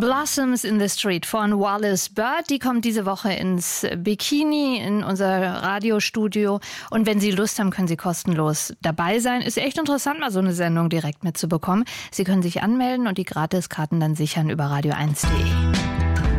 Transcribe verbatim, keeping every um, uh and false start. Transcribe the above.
Blossoms in the Street von Wallis Bird. Die kommt diese Woche ins Bikini, in unser Radiostudio. Und wenn Sie Lust haben, können Sie kostenlos dabei sein. Ist echt interessant, mal so eine Sendung direkt mitzubekommen. Sie können sich anmelden und die Gratiskarten dann sichern über radio eins punkt de.